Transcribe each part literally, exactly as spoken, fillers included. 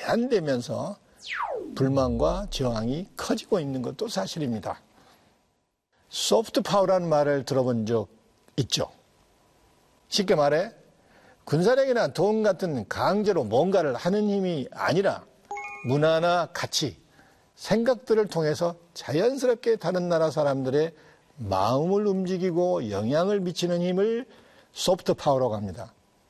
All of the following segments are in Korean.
제한되면서 불만과 저항이 커지고 있는 것도 사실입니다. 소프트 파워라는 말을 들어본 적 있죠? 쉽게 말해 군사력이나 돈 같은 강제로 뭔가를 하는 힘이 아니라 문화나 가치, 생각들을 통해서 자연스럽게 다른 나라 사람들의 마음을 움직이고 영향을 미치는 힘을 소프트 파워라고 합니다.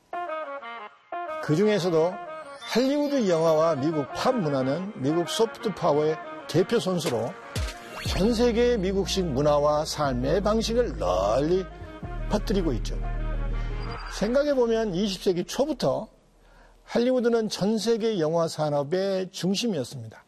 그 중에서도 할리우드 영화와 미국 팝 문화는 미국 소프트 파워의 대표 선수로 전 세계의 미국식 문화와 삶의 방식을 널리 퍼뜨리고 있죠. 생각해보면 이십 세기 초부터 할리우드는 전 세계 영화 산업의 중심이었습니다.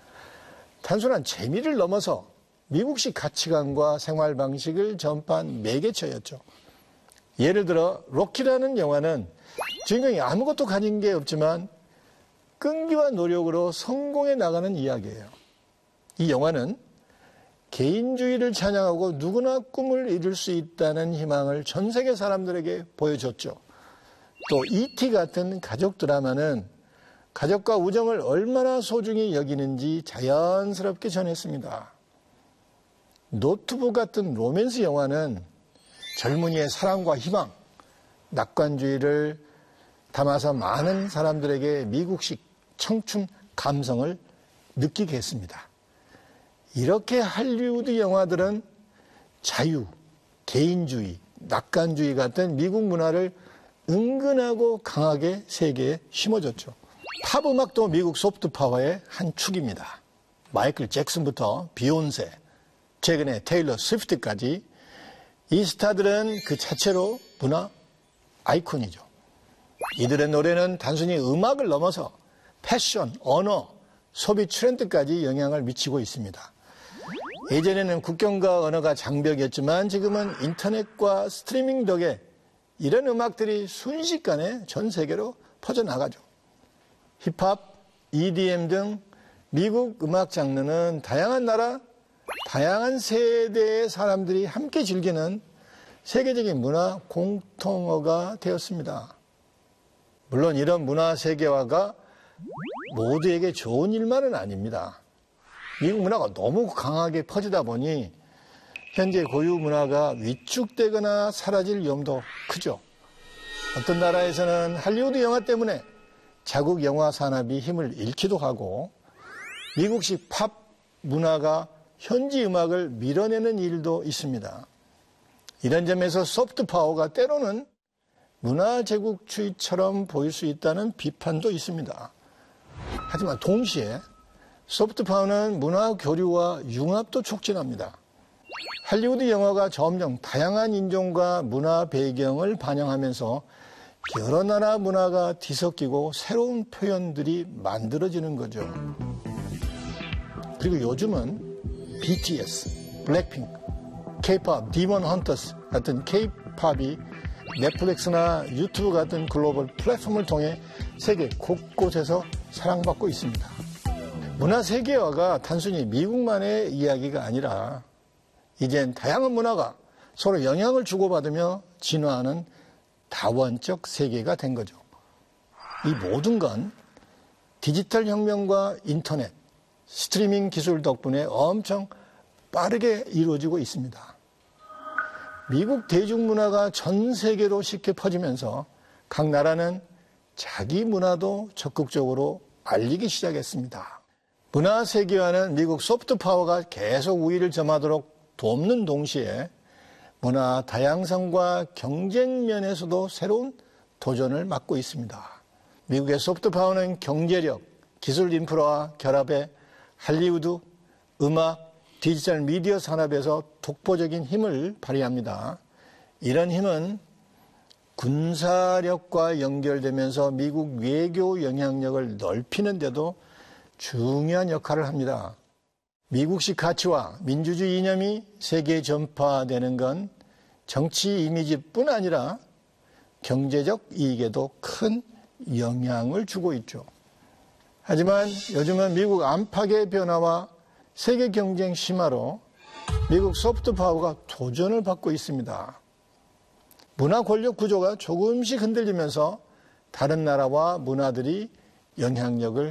단순한 재미를 넘어서 미국식 가치관과 생활 방식을 전파한 매개체였죠. 예를 들어 로키라는 영화는 주인공이 아무것도 가진 게 없지만 끈기와 노력으로 성공해 나가는 이야기예요. 이 영화는 개인주의를 찬양하고 누구나 꿈을 이룰 수 있다는 희망을 전 세계 사람들에게 보여줬죠. 또 이티 같은 가족 드라마는 가족과 우정을 얼마나 소중히 여기는지 자연스럽게 전했습니다. 노트북 같은 로맨스 영화는 젊은이의 사랑과 희망, 낙관주의를 담아서 많은 사람들에게 미국식 청춘 감성을 느끼게 했습니다. 이렇게 할리우드 영화들은 자유, 개인주의, 낙관주의 같은 미국 문화를 은근하고 강하게 세계에 심어줬죠. 팝 음악도 미국 소프트 파워의 한 축입니다. 마이클 잭슨부터 비욘세, 최근에 테일러 스위프트까지 이 스타들은 그 자체로 문화 아이콘이죠. 이들의 노래는 단순히 음악을 넘어서 패션, 언어, 소비 트렌드까지 영향을 미치고 있습니다. 예전에는 국경과 언어가 장벽이었지만 지금은 인터넷과 스트리밍 덕에 이런 음악들이 순식간에 전 세계로 퍼져나가죠. 힙합, 이디엠 등 미국 음악 장르는 다양한 나라, 다양한 세대의 사람들이 함께 즐기는 세계적인 문화 공통어가 되었습니다. 물론 이런 문화 세계화가 모두에게 좋은 일만은 아닙니다. 미국 문화가 너무 강하게 퍼지다 보니 현재 고유 문화가 위축되거나 사라질 위험도 크죠. 어떤 나라에서는 할리우드 영화 때문에 자국 영화 산업이 힘을 잃기도 하고 미국식 팝 문화가 현지 음악을 밀어내는 일도 있습니다. 이런 점에서 소프트 파워가 때로는 문화 제국주의처럼 보일 수 있다는 비판도 있습니다. 하지만 동시에 소프트 파워는 문화 교류와 융합도 촉진합니다. 할리우드 영화가 점점 다양한 인종과 문화 배경을 반영하면서 여러 나라 문화가 뒤섞이고 새로운 표현들이 만들어지는 거죠. 그리고 요즘은 비티에스, 블랙핑크, K-팝, 디몬 헌터스 같은 K-팝이 넷플릭스나 유튜브 같은 글로벌 플랫폼을 통해 세계 곳곳에서 사랑받고 있습니다. 문화 세계화가 단순히 미국만의 이야기가 아니라 이젠 다양한 문화가 서로 영향을 주고받으며 진화하는 다원적 세계가 된 거죠. 이 모든 건 디지털 혁명과 인터넷, 스트리밍 기술 덕분에 엄청 빠르게 이루어지고 있습니다. 미국 대중문화가 전 세계로 쉽게 퍼지면서 각 나라는 자기 문화도 적극적으로 알리기 시작했습니다. 문화 세계화는 미국 소프트 파워가 계속 우위를 점하도록 돕는 동시에 문화 다양성과 경쟁 면에서도 새로운 도전을 맞고 있습니다. 미국의 소프트 파워는 경제력, 기술 인프라와 결합해 할리우드, 음악, 디지털 미디어 산업에서 독보적인 힘을 발휘합니다. 이런 힘은 군사력과 연결되면서 미국 외교 영향력을 넓히는 데도 중요한 역할을 합니다. 미국식 가치와 민주주의 이념이 세계에 전파되는 건 정치 이미지뿐 아니라 경제적 이익에도 큰 영향을 주고 있죠. 하지만 요즘은 미국 안팎의 변화와 세계 경쟁 심화로 미국 소프트 파워가 도전을 받고 있습니다. 문화 권력 구조가 조금씩 흔들리면서 다른 나라와 문화들이 영향력을